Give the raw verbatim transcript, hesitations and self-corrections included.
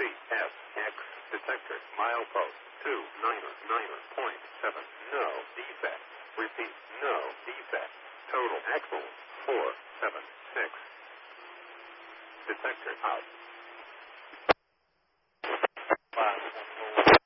F X detector milepost two nine nine point seven. No defect. Repeat. No defect. Total axle four seven six. Detector out.